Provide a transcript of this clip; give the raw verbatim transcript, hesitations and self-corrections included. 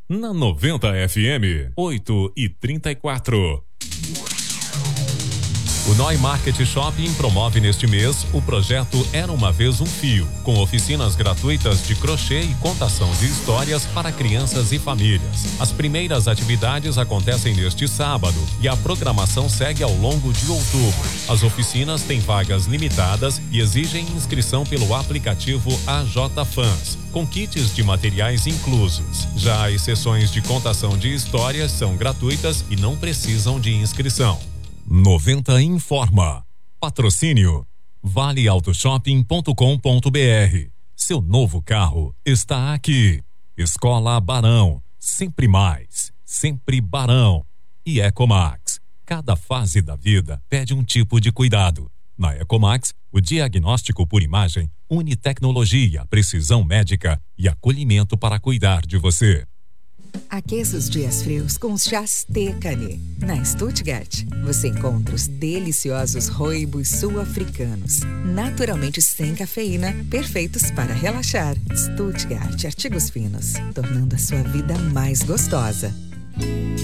Na noventa F M, oito e trinta e quatro. O Noi Market Shopping promove neste mês o projeto Era Uma Vez um Fio, com oficinas gratuitas de crochê e contação de histórias para crianças e famílias. As primeiras atividades acontecem neste sábado e a programação segue ao longo de outubro. As oficinas têm vagas limitadas e exigem inscrição pelo aplicativo A J Fans, com kits de materiais inclusos. Já as sessões de contação de histórias são gratuitas e não precisam de inscrição. noventa informa. Patrocínio vale auto shopping ponto com ponto b r. Seu novo carro está aqui. Escola Barão, sempre mais, sempre Barão. E Ecomax. Cada fase da vida pede um tipo de cuidado. Na Ecomax, o diagnóstico por imagem une tecnologia, precisão médica e acolhimento para cuidar de você. Aqueça os dias frios com os chás Tecane. Na Stuttgart, você encontra os deliciosos rooibos sul-africanos, naturalmente sem cafeína, perfeitos para relaxar. Stuttgart Artigos Finos, tornando a sua vida mais gostosa.